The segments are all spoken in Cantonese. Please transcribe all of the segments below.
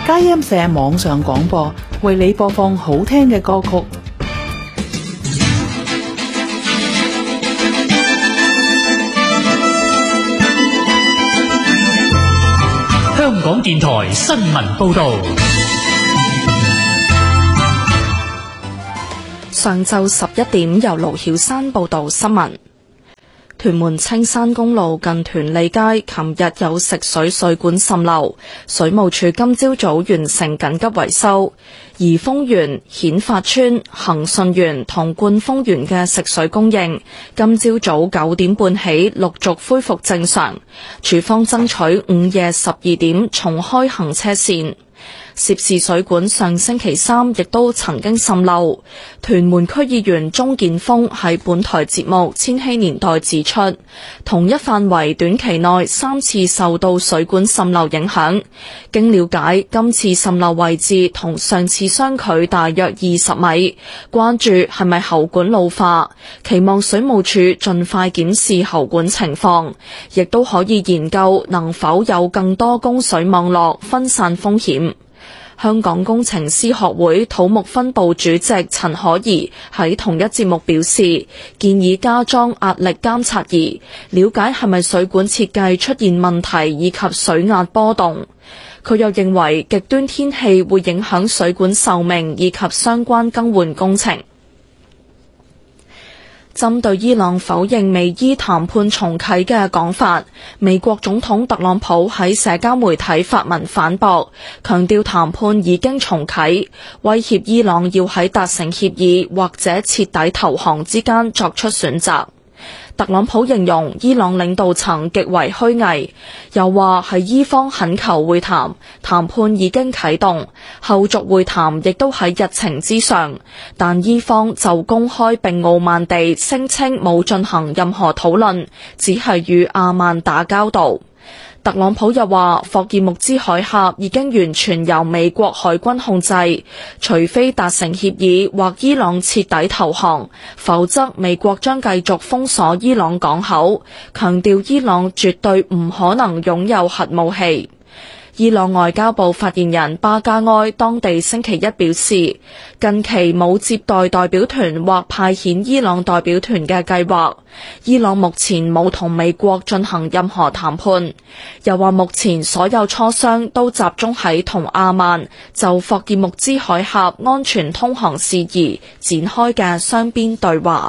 佳音社網上廣播，為你播放好聽嘅歌曲。 香港電台新聞報道。 上晝11點，由盧曉山報道新聞。屯門青山公路近屯利街，琴日有食水水管滲漏，水務署今朝早完成緊急維修。怡豐園、顯發村、恒順園同冠豐園嘅食水供應，今朝早9點半起陸續恢復正常。署方爭取午夜12點重開行車線。涉事水管上星期三亦都曾經滲漏。屯門區議員鍾建峰喺本台節目《千禧年代》指出，同一範圍短期內3次受到水管滲漏影響。經了解，今次滲漏位置同上次相距大約20米，關注係咪喉管老化，期望水務署盡快檢視喉管情況，亦都可以研究能否有更多供水網絡分散風險。香港工程師學會土木分部主席陳可怡喺同一節目表示，建議加裝壓力監察儀，了解係咪水管設計出現問題以及水壓波動。佢又認為極端天氣會影響水管壽命以及相關更換工程。針對伊朗否認美伊談判重啟嘅講法，美國總統特朗普喺社交媒體發文反駁，強調談判已經重啟，威脅伊朗要喺達成協議或者徹底投降之間作出選擇。特朗普形容伊朗領導層極為虛偽，又話係伊方懇求會談，談判已經啟動，後續會談亦都喺日程之上，但伊方就公開並傲慢地聲稱冇進行任何討論，只係與阿曼打交道。特朗普又話，霍爾木茲海峽已經完全由美國海軍控制，除非達成協議或伊朗徹底投降，否則美國將繼續封鎖伊朗港口，強調伊朗絕對唔可能擁有核武器。伊朗外交部發言人巴加埃當地星期一表示，近期冇接待代表團或派遣伊朗代表團嘅計劃。伊朗目前冇同美國進行任何談判，又話目前所有磋商都集中喺同阿曼就霍爾木茲海峽安全通航事宜展開嘅雙邊對話。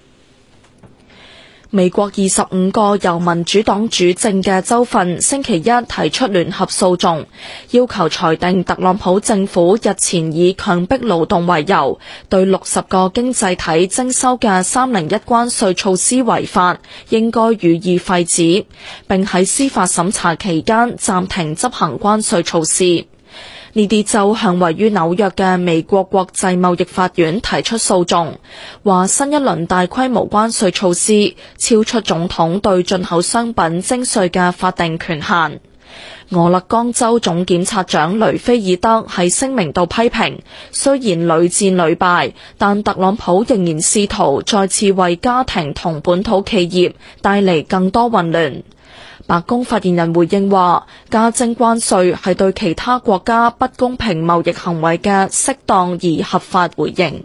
美國25個由民主黨主政嘅州份星期一提出聯合訴訟，要求裁定特朗普政府日前以強迫勞動為由，對60個經濟體徵收嘅301關稅措施違法，應該予以廢止，並喺司法審查期間暫停執行關稅措施。呢啲州向位於紐約嘅美國國際貿易法院提出訴訟，話新一輪大規模關稅措施超出總統對進口商品徵稅嘅法定權限。俄勒岡州總檢察長雷菲爾德喺聲明度批評，雖然屢戰屢敗，但特朗普仍然試圖再次為家庭同本土企業帶嚟更多混亂。白宮發言人回應話，加徵關稅係對其他國家不公平貿易行為嘅適當而合法回應。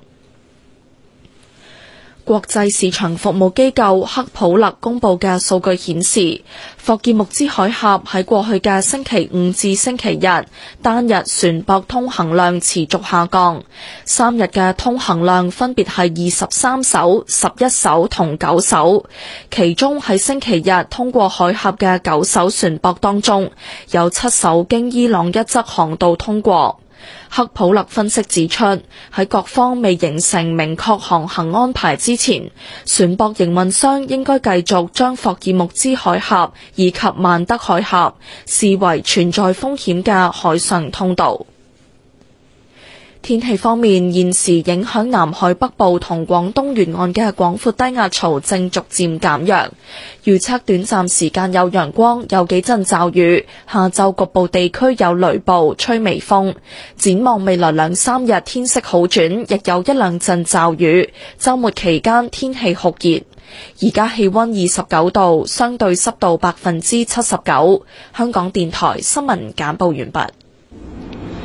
國際市場服務機構克普勒公佈嘅數據顯示，霍爾木茲海峽喺過去嘅星期五至星期日單日船舶通行量持續下降，3日嘅通行量分別係23艘、11艘同9艘，其中喺星期日通過海峽嘅9艘船舶當中，有7艘經伊朗一側航道通過。克普勒分析指出，喺各方未形成明確航行安排之前，船舶營運商應該繼續將霍爾木茲海峽以及曼德海峽視為存在風險嘅海上通道。天氣方面，現時影響南海北部同廣東沿岸嘅廣闊低壓槽正逐漸減弱，預測短暫時間有陽光，有幾陣驟雨，下晝局部地區有雷暴，吹微風。展望未來2、3日天色好轉，亦有1、2陣驟雨。週末期間天氣酷熱。而家氣溫29度，相對濕度79%。香港電台新聞簡報完畢。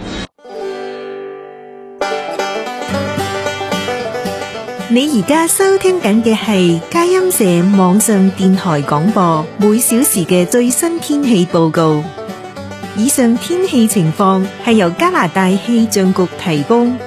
你而家收聽緊嘅係佳音社網上電台廣播，每小時嘅最新天氣報告。以上天氣情況係由加拿大氣象局提供。